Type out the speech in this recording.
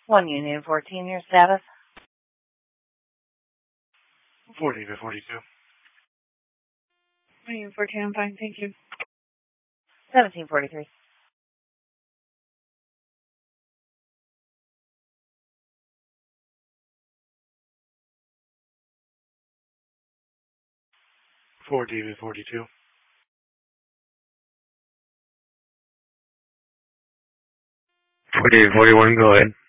1 Union 14, your status? 40 to 42. Union 14, I'm fine, thank you. 1743. Four David 42. 40 to 41, go ahead.